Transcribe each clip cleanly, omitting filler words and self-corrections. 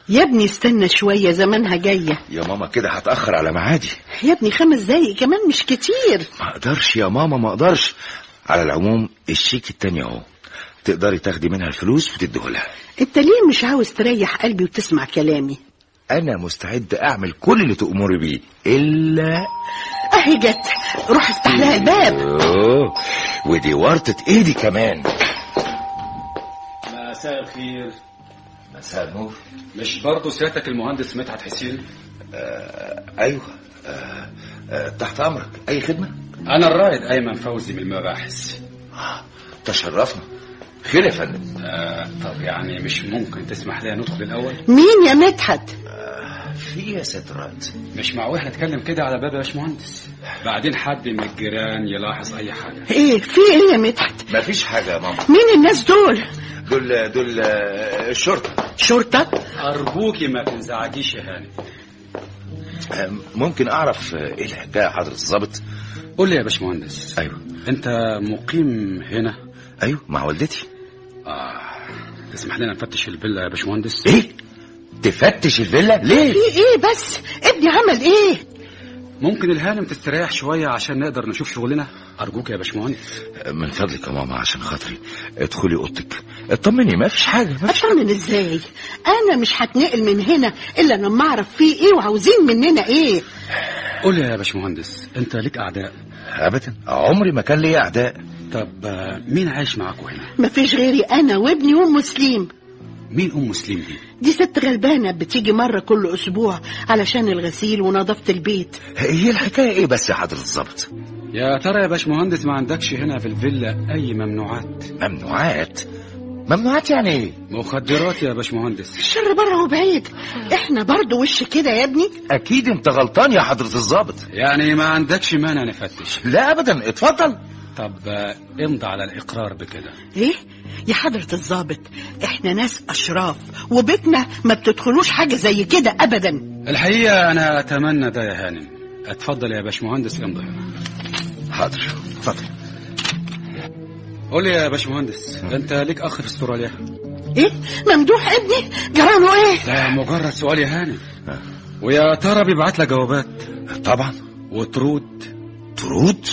يا ابني استنى شوية، زمانها جاية. يا ماما كده هتأخر على معادي. يا ابني 5 دقايق كمان مش كتير. ما اقدرش يا ماما، ما اقدرش. على العموم الشيك التاني اهو، تقدري تاخدي منها الفلوس وتديهولها. انت ليه مش عاوز تريح قلبي وتسمع كلامي؟ انا مستعد اعمل كل اللي تأمري بيه الا اهي جت، روح افتح لها الباب. ودي ورطة ايدي كمان. مساء الخير. مساء النور. مش برضه سيادتك المهندس مدحت حسين؟ ايوه. تحت امرك، اي خدمة. انا الرائد ايمن فوزي من المباحث. تشرفنا. خير يا فندم. طب يعني مش ممكن تسمح لي ندخل الاول؟ مين يا مدحت؟ في يا سيادة الرائد. مش معقول احنا نتكلم كده على باب يا باشمهندس، بعدين حد من الجيران يلاحظ اي حاجه. ايه في ايه يا مدحت؟ مفيش حاجة يا ماما. مين الناس دول؟ دول الشرطة. شرطة؟ ارجوكي ما تنزعجيش يا هاني. ممكن اعرف ايه الحكاية حضرة الضابط؟ قول لي يا باشمهندس. ايوه. انت مقيم هنا؟ ايوه مع والدتي. تسمح لنا نفتش الفيلا يا باشمهندس؟ ايه؟ تفتش الفيلا ليه؟ في ايه بس؟ ابني عمل ايه؟ ممكن الهانم تستريح شوية عشان نقدر نشوف شغلنا؟ أرجوك يا باشمهندس. من فضلك يا ماما عشان خاطري ادخلي اوضتك اطمني، ما فيش حاجة. اطمن ازاي؟ انا مش هتنقل من هنا الا لما اعرف فيه ايه وعاوزين مننا ايه. قول يا باشمهندس، انت ليك اعداء؟ ابدا، عمري ما كان لي اعداء. طب مين عايش معاكوا هنا؟ مفيش غيري انا وابني وام مسلم. مين ام مسلم دي؟ دي ست غلبانة بتيجي مرة كل اسبوع علشان الغسيل ونظافة البيت. هي الحكاية ايه بس يا حضرة الضابط؟ يا ترى يا باشمهندس ما عندكش هنا في الفيلا اي ممنوعات؟ ممنوعات؟ ممنوعات يعني ايه؟ مخدرات يا باشمهندس. الشر بره وبعيد، احنا برضو وش كده يا ابني. اكيد انت غلطان يا حضرة الضابط. يعني ما عندكش مانع نفتش؟ لا ابدا، اتفضل. طب امضي على الاقرار بكده. ايه يا حضرة الضابط، احنا ناس اشراف وبيتنا ما بتدخلوش حاجة زي كده ابدا. الحقيقة انا اتمنى ده يا هانم. اتفضل يا باشمهندس امضي. حاضر، اتفضل. قول لي يا باشمهندس، انت ليك اخ في استراليا؟ ايه ممدوح ابني جراله ايه؟ ده مجرد سؤال يا هانم. ويا ترى بيبعت لك جوابات؟ طبعا. وترود؟ ترود؟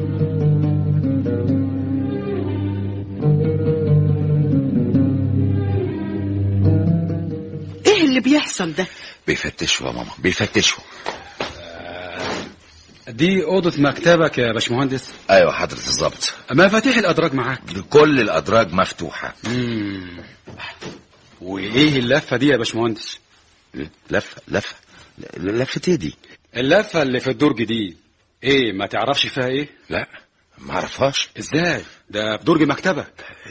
ايه اللي بيحصل ده؟ بيفتشوا يا ماما، بيفتشوا. دي أوضة مكتبك يا باشمهندس؟ ايوه حضرة الضابط. مفاتيح الأدراج معاك؟ كل الأدراج مفتوحة. وإيه اللفة دي يا باشمهندس؟ لفة ايه دي؟ اللفة اللي في الدرج دي إيه، ما تعرفش فيها إيه؟ لا ما اعرفهاش. إزاي؟ ده في درج مكتبك.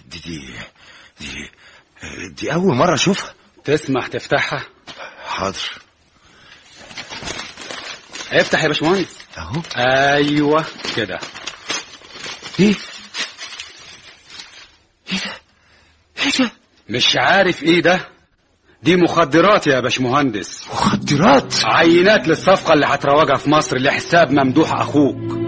دي أول مرة أشوفها. تسمح تفتحها؟ حاضر. افتح يا باشمهندس. اهو. ايوه كده. ايه ده؟ مش عارف ايه ده؟ دي مخدرات يا باشمهندس. مخدرات؟ عينات للصفقة اللي هتروجها في مصر لحساب ممدوح اخوك.